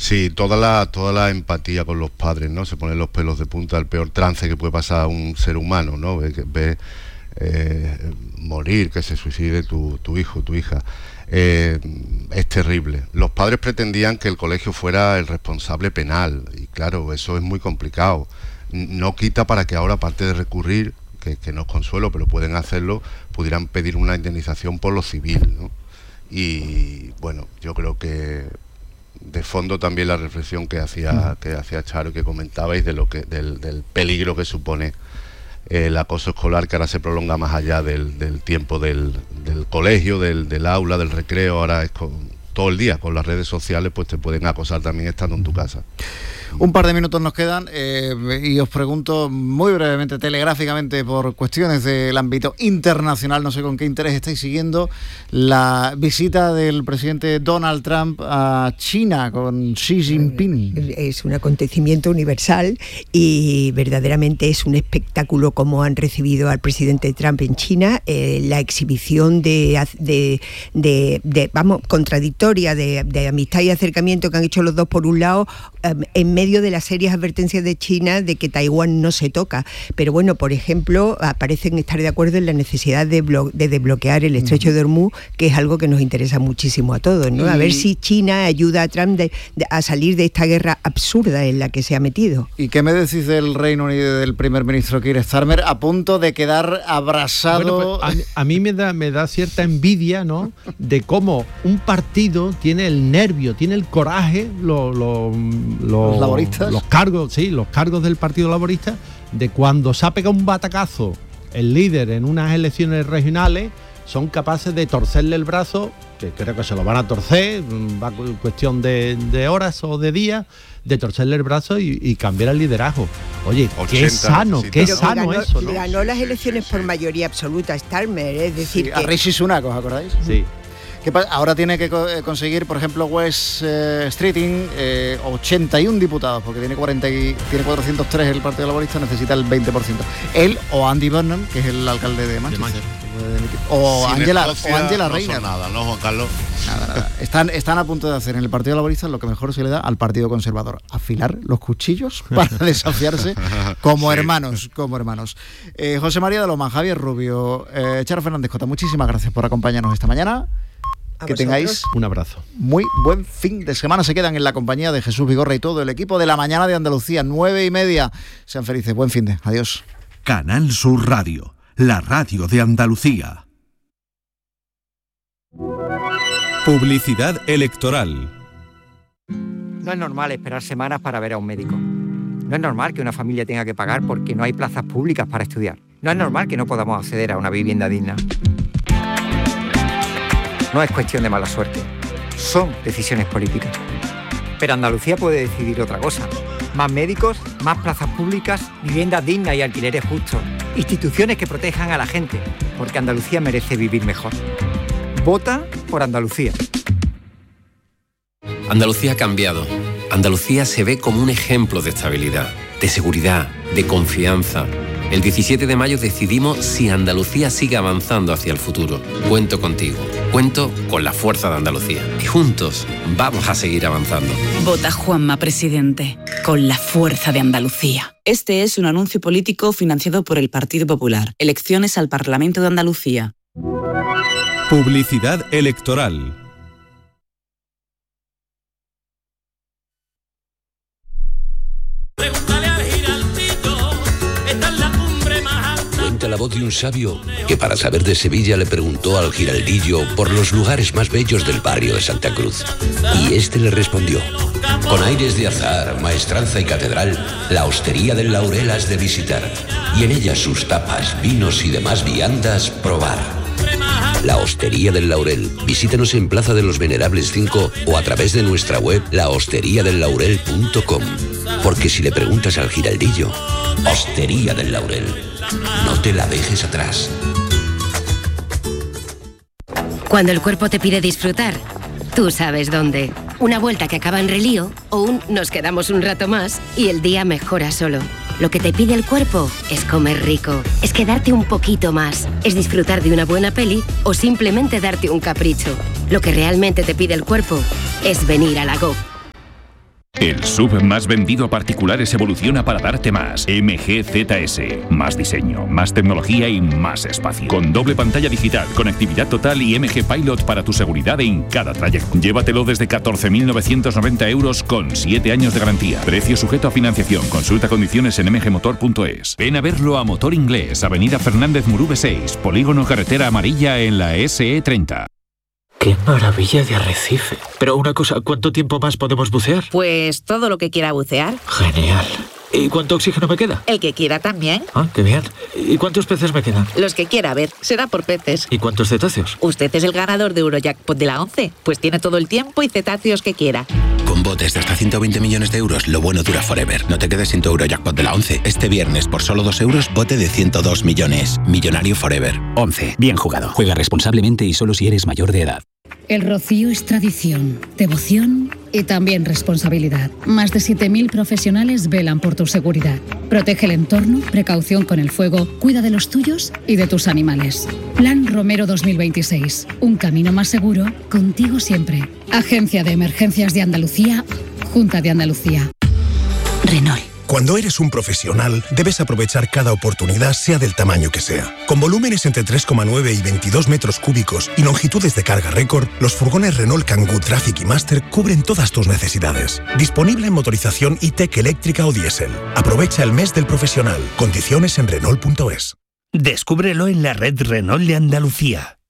Sí, toda la empatía con los padres, ¿no? Se ponen los pelos de punta, el peor trance que puede pasar a un ser humano, ¿no? Ve morir, que se suicide tu hijo, tu hija. Es terrible. Los padres pretendían que el colegio fuera el responsable penal, y claro, eso es muy complicado. No quita para que ahora, aparte de recurrir, que no es consuelo, pero pueden hacerlo, pudieran pedir una indemnización por lo civil, ¿no? Y bueno, yo creo que de fondo también la reflexión que hacía Charo, que comentabais del peligro que supone el acoso escolar, que ahora se prolonga más allá del tiempo del colegio, del aula, del recreo. Ahora es todo el día con las redes sociales, pues te pueden acosar también estando en tu casa. Un par de minutos nos quedan y os pregunto muy brevemente, telegráficamente, por cuestiones del ámbito internacional, no sé con qué interés estáis siguiendo la visita del presidente Donald Trump a China con Xi Jinping. Es un acontecimiento universal y verdaderamente es un espectáculo como han recibido al presidente Trump en China, la exhibición contradictoria de amistad y acercamiento que han hecho los dos por un lado, en medio de las serias advertencias de China de que Taiwán no se toca. Pero bueno, por ejemplo, parecen estar de acuerdo en la necesidad de desbloquear el estrecho de Hormuz, que es algo que nos interesa muchísimo a todos, ¿no? A ver si China ayuda a Trump a salir de esta guerra absurda en la que se ha metido. ¿Y qué me decís del Reino Unido y del primer ministro Keir Starmer, a punto de quedar abrasado? Bueno, pues a mí me da cierta envidia, ¿no?, de cómo un partido tiene el nervio, tiene el coraje, los laboristas, los cargos del Partido Laborista, de cuando se ha pegado un batacazo el líder en unas elecciones regionales, son capaces de torcerle el brazo, que creo que se lo van a torcer, va cuestión de horas o de días, de torcerle el brazo y cambiar el liderazgo. Oye, 80, qué sano eso, ¿no? Ganó las elecciones por mayoría absoluta Starmer, es decir, a Rishi Sunak, ¿os acordáis? Sí. Ahora tiene que conseguir, por ejemplo, West Streeting 81 diputados, porque tiene 403 el Partido Laborista, necesita el 20%. Él o Andy Burnham, que es el alcalde de Manchester. O Angela Rayner. Nada, ¿no, Juan Carlos? Nada. Están a punto de hacer en el Partido Laborista lo que mejor se le da al Partido Conservador: afilar los cuchillos para desafiarse como hermanos. José María de Loma, Javier Rubio, Charo Fernández Cota, muchísimas gracias por acompañarnos esta mañana. Que tengáis un abrazo. Muy buen fin de semana. Se quedan en la compañía de Jesús Vigorra y todo el equipo de La Mañana de Andalucía, 9:30. Sean felices, buen fin de. Adiós. Canal Sur Radio, la radio de Andalucía. Publicidad electoral. No es normal esperar semanas para ver a un médico. No es normal que una familia tenga que pagar porque no hay plazas públicas para estudiar. No es normal que no podamos acceder a una vivienda digna. No es cuestión de mala suerte, son decisiones políticas. Pero Andalucía puede decidir otra cosa. Más médicos, más plazas públicas, viviendas dignas y alquileres justos. Instituciones que protejan a la gente, porque Andalucía merece vivir mejor. Vota por Andalucía. Andalucía ha cambiado. Andalucía se ve como un ejemplo de estabilidad, de seguridad, de confianza. El 17 de mayo decidimos si Andalucía sigue avanzando hacia el futuro. Cuento contigo, cuento con la fuerza de Andalucía. Y juntos vamos a seguir avanzando. Vota Juanma Presidente, con la fuerza de Andalucía. Este es un anuncio político financiado por el Partido Popular. Elecciones al Parlamento de Andalucía. Publicidad electoral. Cuenta la voz de un sabio que para saber de Sevilla le preguntó al giraldillo por los lugares más bellos del barrio de Santa Cruz. Y este le respondió: con aires de azar, maestranza y catedral, la hostería del Laurel has de visitar, y en ella sus tapas, vinos y demás viandas probar. La Hostería del Laurel. Visítanos en Plaza de los Venerables 5 o a través de nuestra web lahosteriadellaurel.com. Porque si le preguntas al giraldillo, Hostería del Laurel, no te la dejes atrás. Cuando el cuerpo te pide disfrutar, tú sabes dónde. Una vuelta que acaba en relío o un nos quedamos un rato más y el día mejora solo. Lo que te pide el cuerpo es comer rico, es quedarte un poquito más, es disfrutar de una buena peli o simplemente darte un capricho. Lo que realmente te pide el cuerpo es venir a la GOP. El SUV más vendido a particulares evoluciona para darte más. MG ZS. Más diseño, más tecnología y más espacio. Con doble pantalla digital, conectividad total y MG Pilot para tu seguridad en cada trayecto. Llévatelo desde 14.990 euros con 7 años de garantía. Precio sujeto a financiación. Consulta condiciones en mgmotor.es. Ven a verlo a Motor Inglés, Avenida Fernández Murube 6, Polígono Carretera Amarilla en la SE30. ¡Qué maravilla de arrecife! Pero una cosa, ¿cuánto tiempo más podemos bucear? Pues todo lo que quiera bucear. Genial. ¿Y cuánto oxígeno me queda? El que quiera también. Ah, qué bien. ¿Y cuántos peces me quedan? Los que quiera, a ver, será por peces. ¿Y cuántos cetáceos? Usted es el ganador de Eurojackpot de la 11, pues tiene todo el tiempo y cetáceos que quiera. Con botes de hasta 120 millones de euros, lo bueno dura forever. No te quedes sin tu Eurojackpot de la 11. Este viernes, por solo 2 euros, bote de 102 millones. Millonario forever. 11. Bien jugado. Juega responsablemente y solo si eres mayor de edad. El Rocío es tradición, devoción y también responsabilidad. Más de 7.000 profesionales velan por tu seguridad. Protege el entorno, precaución con el fuego, cuida de los tuyos y de tus animales. Plan Romero 2026. Un camino más seguro, contigo siempre. Agencia de Emergencias de Andalucía, Junta de Andalucía. Renault. Cuando eres un profesional, debes aprovechar cada oportunidad, sea del tamaño que sea. Con volúmenes entre 3,9 y 22 metros cúbicos y longitudes de carga récord, los furgones Renault Kangoo Traffic y Master cubren todas tus necesidades. Disponible en motorización e-tech eléctrica o diésel. Aprovecha el mes del profesional. Condiciones en Renault.es. Descúbrelo en la red Renault de Andalucía.